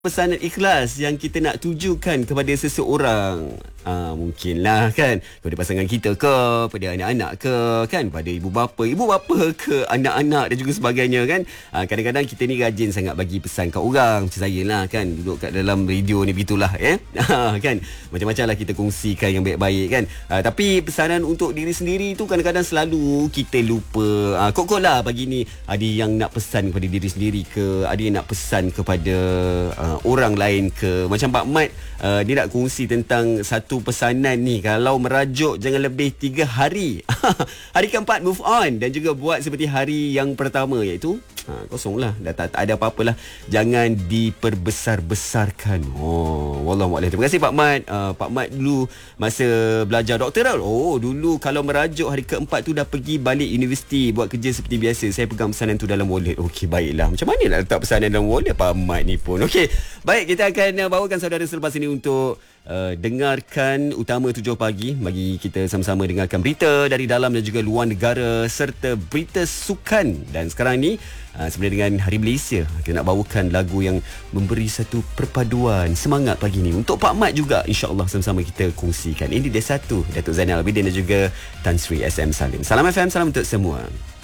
Pesanan ikhlas yang kita nak tujukan kepada seseorang, mungkinlah kan, kepada pasangan kita ke, pada anak-anak ke, kan, pada ibu bapa ke, anak-anak dan juga sebagainya kan. Kadang-kadang kita ni rajin sangat bagi pesan kat orang, macam saya lah kan, duduk kat dalam radio ni begitulah kan, macam-macam lah kita kongsikan yang baik-baik kan. Tapi pesanan untuk diri sendiri tu kadang-kadang selalu kita lupa. Kok lah pagi ni ada yang nak pesan kepada diri sendiri ke, ada yang nak pesan kepada orang lain ke. Macam Pak Mat, dia nak kongsi tentang satu pesanan ni, kalau merajuk jangan lebih 3 hari. Hari keempat move on dan juga buat seperti hari yang pertama, iaitu kosong lah, dah tak ada apa-apalah, jangan diperbesar-besarkan. Wallahualam. Terima kasih Pak Mat. Pak Mat dulu masa belajar doktoral, dulu kalau merajuk hari keempat tu dah pergi balik universiti buat kerja seperti biasa. Saya pegang pesanan tu dalam wallet. Okey, baiklah, macam mana nak letak pesanan dalam wallet Pak Mat ni pun. Okey, baik, kita akan bawakan saudara selepas ini untuk dengarkan Utama 7 Pagi. Bagi kita sama-sama dengarkan berita dari dalam dan juga luar negara serta berita sukan. Dan sekarang ni sebenarnya dengan Hari Malaysia, kita nak bawakan lagu yang memberi satu perpaduan semangat pagi ni untuk Pak Mat juga, insya-Allah sama-sama kita kongsikan. Ini dia satu, Datuk Zainal Abidin dan juga Tan Sri SM Salim. Salam FM, salam untuk semua.